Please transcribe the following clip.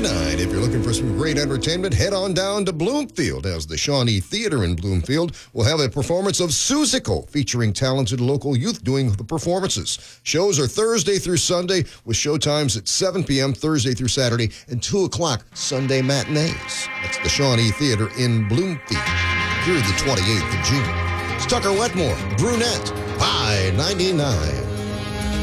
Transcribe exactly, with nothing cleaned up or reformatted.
ninety-nine. If you're looking for some great entertainment, head on down to Bloomfield, as the Shawnee Theater in Bloomfield will have a performance of Susical, featuring talented local youth doing the performances. Shows are Thursday through Sunday, with showtimes at seven p.m. Thursday through Saturday and two o'clock Sunday matinees. That's the Shawnee Theater in Bloomfield through the twenty-eighth of June. It's Tucker Wetmore, Brunette, I ninety-nine.